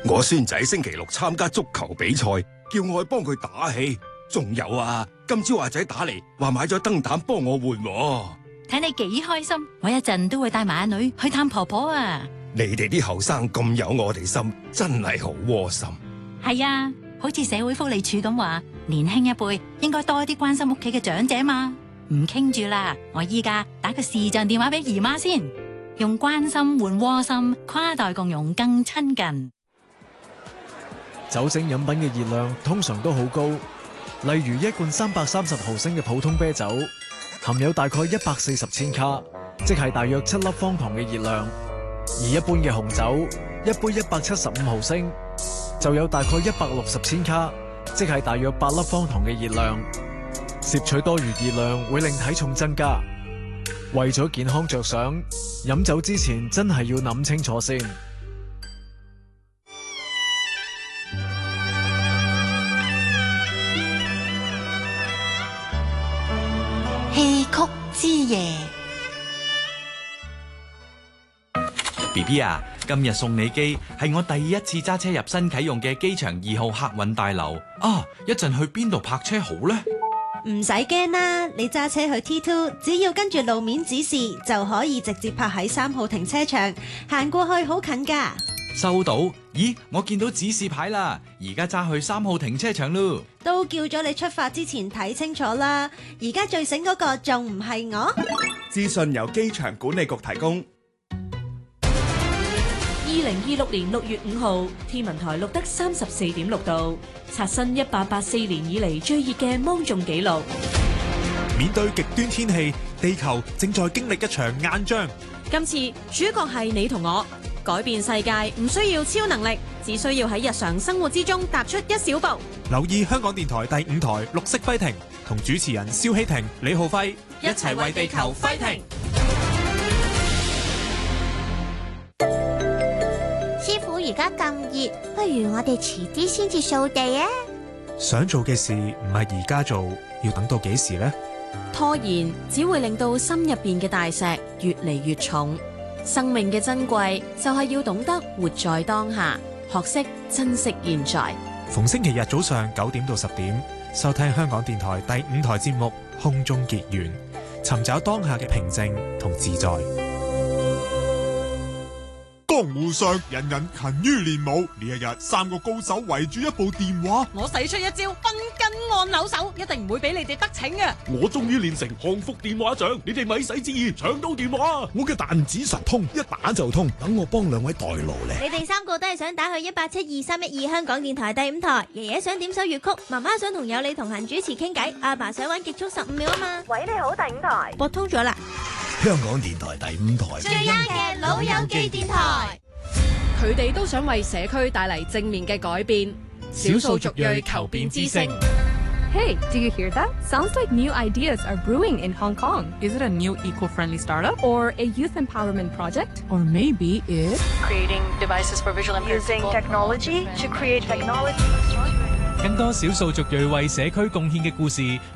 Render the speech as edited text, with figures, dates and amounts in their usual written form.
我孫仔星期六參加足球比賽，叫我去幫佢打氣。仲有啊，今朝阿仔打嚟話買咗燈膽幫我換喎。 睇你幾開心，我一陣都會帶埋阿女去探婆婆啊。 你哋啲後生咁有我哋心，真係好窩心。 係啊，好似社會福利署咁話，年輕一輩應該多啲關心屋企嘅長者嘛。唔傾住啦，我依家打個視像電話俾姨媽先，用關心換窩心，跨代共融更親近。 酒精飲品嘅熱量通常都好高，例如一罐330毫升嘅普通啤酒，含有大概140千卡，即係大約7粒方糖嘅熱量；而一般嘅紅酒，一杯175毫升，就有大概160千卡，即係大約8粒方糖嘅熱量。攝取多餘熱量會令體重增加，為咗健康着想，飲酒之前真係要諗清楚先。 戲曲之夜 ，BB 啊，今日送你機係我第一次揸車入新啟用嘅機場2號客運大樓啊！一陣去邊度泊車好呢？ 唔使驚啦，你揸車去 T2，只要跟住路面指示就可以直接泊喺3號停車場，行過去好近噶。 收到。咦，我見到指示牌啦，而家揸去3號停車場咯。 都叫咗你出發之前睇清楚啦，而家最醒嗰個仲唔係我？ 資訊由機場管理局提供。 2026年6月5號，天文台錄得34.6度，刷新1884年以嚟最熱嘅芒種紀錄。 面對極端天氣，地球正在經歷一場硬仗。 今次主角係你同我，改變世界唔需要超能力，只需要喺日常生活之中踏出一小步。 留意香港電台第5台綠色揮停，同主持人蕭希婷、李浩輝一齊為地球揮停。 師傅而家咁熱，不如我哋遲啲先至掃地啊！ 想做嘅事唔係而家做，要等到幾時呢？ 拖延只會令到心入邊嘅大石越嚟越重。生命嘅珍貴就係要懂得活在當下，學識珍惜現在。 逢星期日早上9點到10點，收聽香港電台第5台節目《空中結緣》，尋找當下嘅平靜同自在。 江湖上人人勤於練武，呢一日3個高手圍住一部電話， 我使出一招分筋按鈕手，一定唔會俾你哋得逞嘅。 我終於練成降服電話掌，你哋咪使旨意搶到電話。 我嘅彈指神通，一打就通。等我幫2位代勞咧。 你哋3個都係想打去1872312香港電台第5台，爺爺想點首粵曲，媽媽想同有你同行主持傾偈，阿爸想玩極速15秒啊嘛。 喂，你好，第5台撥通咗啦。 香港電台第5台最啱嘅老友記電台， 佢哋都想為社區帶嚟正面嘅改變。 少數族裔求變之聲。 Hey, do you hear that? Sounds like new ideas are brewing in Hong Kong. Is it a new eco-friendly startup? Or a youth empowerment project? Or maybe it's creating devices for visual impaired using technology to create technology. 更多少數族裔為社區貢獻嘅故事，